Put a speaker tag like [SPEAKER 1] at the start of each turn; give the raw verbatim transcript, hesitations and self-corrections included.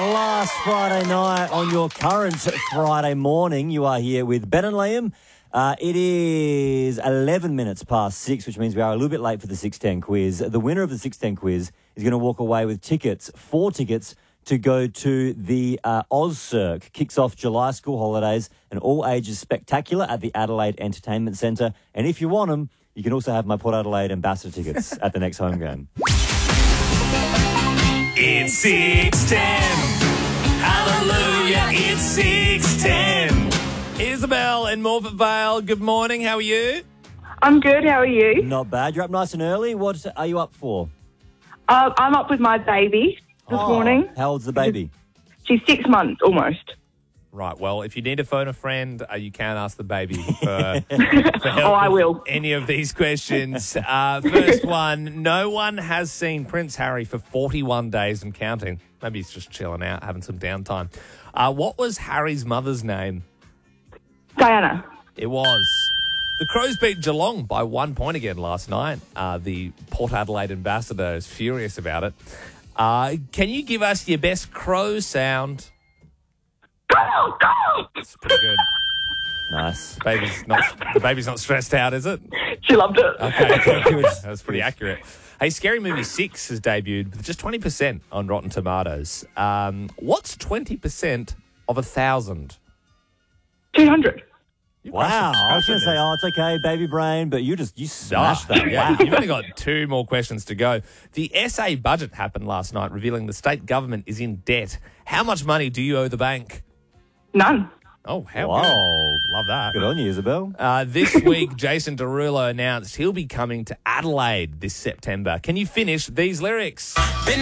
[SPEAKER 1] last Friday night on your current Friday morning. You are here with Ben and Liam. Uh, it is eleven minutes past six, which means we are a little bit late for the six ten quiz. The winner of the six ten quiz is going to walk away with tickets, four tickets, to go to the uh, AusCirque. Kicks off July school holidays, an all-ages spectacular at the Adelaide Entertainment Centre. And if you want them, you can also have my Port Adelaide ambassador tickets at the next home game.
[SPEAKER 2] It's six ten. Hallelujah, it's six ten. Isabel in Morfett Vale, good morning. How are you?
[SPEAKER 3] I'm good. How are you?
[SPEAKER 1] Not bad. You're up nice and early. What are you up for?
[SPEAKER 3] Uh, I'm up with my baby this
[SPEAKER 1] Oh,
[SPEAKER 3] morning.
[SPEAKER 1] How old's the baby?
[SPEAKER 3] She's six months almost.
[SPEAKER 2] Right, well, if you need to phone a friend, uh, you can ask the baby for, for help
[SPEAKER 3] Oh, I
[SPEAKER 2] with
[SPEAKER 3] will.
[SPEAKER 2] any of these questions. Uh, first one, no one has seen Prince Harry for forty-one days and counting. Maybe he's just chilling out, having some downtime. Uh, what was Harry's mother's name?
[SPEAKER 3] Diana.
[SPEAKER 2] It was. The Crows beat Geelong by one point again last night. Uh, the Port Adelaide ambassador is furious about it. Uh, can you give us your best crow sound?
[SPEAKER 3] Go, go!
[SPEAKER 2] It's pretty good.
[SPEAKER 1] Nice.
[SPEAKER 2] The baby's not, the baby's not stressed out, is it?
[SPEAKER 3] She loved it.
[SPEAKER 2] Okay, good. That's pretty accurate. Hey, Scary Movie six has debuted with just twenty percent on Rotten Tomatoes. Um, what's twenty percent of a thousand?
[SPEAKER 3] two hundred.
[SPEAKER 1] Wow. I was going to say, oh, it's okay, baby brain, but you just, you smashed
[SPEAKER 2] Ah,
[SPEAKER 1] that.
[SPEAKER 2] yeah,
[SPEAKER 1] Wow.
[SPEAKER 2] you've only got two more questions to go. The S A budget happened last night, revealing the state government is in debt. How much money do you owe the bank?
[SPEAKER 3] None.
[SPEAKER 2] Oh, how
[SPEAKER 1] Wow.
[SPEAKER 2] good. Love that.
[SPEAKER 1] Good on you, Isabel.
[SPEAKER 2] Uh, this week, Jason Derulo announced he'll be coming to Adelaide this September. Can you finish these lyrics?